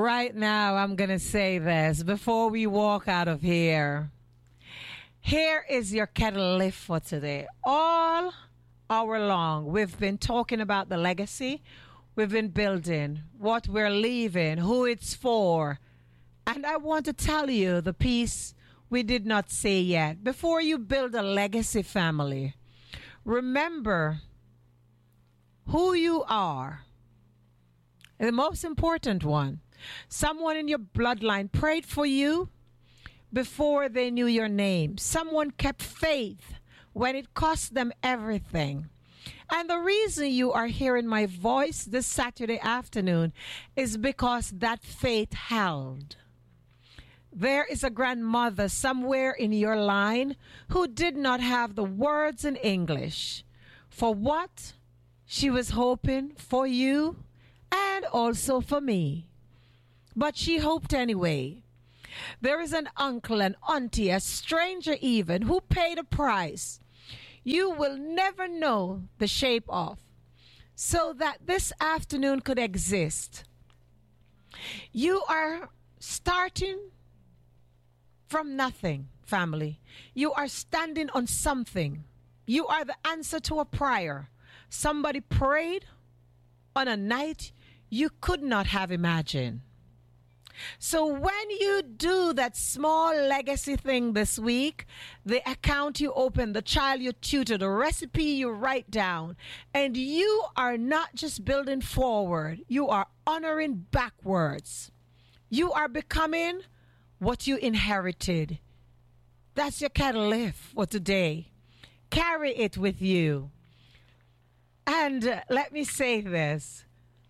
Right now, I'm going to say this before we walk out of here. Here is your kettle lift for today. All hour long, we've been talking about the legacy we've been building, what we're leaving, who it's for. And I want to tell you the piece we did not say yet. Before you build a legacy family, remember who you are. The most important one. Someone in your bloodline prayed for you before they knew your name. Someone kept faith when it cost them everything. And the reason you are hearing my voice this Saturday afternoon is because that faith held. There is a grandmother somewhere in your line who did not have the words in English for what she was hoping for you and also for me. But she hoped anyway. There is an uncle, an auntie, a stranger even, who paid a price you will never know the shape of, so that this afternoon could exist. You are starting from nothing, family. You are standing on something. You are the answer to a prayer. Somebody prayed on a night you could not have imagined. So when you do that small legacy thing this week, the account you open, the child you tutor, the recipe you write down, and you are not just building forward, you are honoring backwards. You are becoming what you inherited. That's your kettle lift for today. Carry it with you. And let me say this.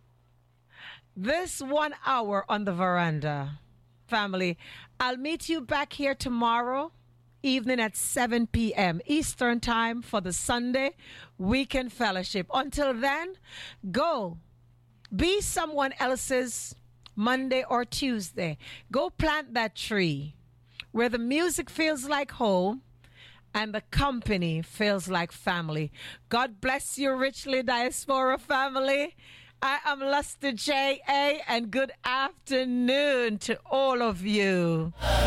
This 1 hour on the veranda, family, I'll meet you back here tomorrow evening at 7 p.m. Eastern Time for the Sunday Weekend Fellowship. Until then, go. Be someone else's Monday or Tuesday. Go plant that tree where the music feels like home and the company feels like family. God bless you richly, Diaspora family. I am Luster J.A. and good afternoon to all of you.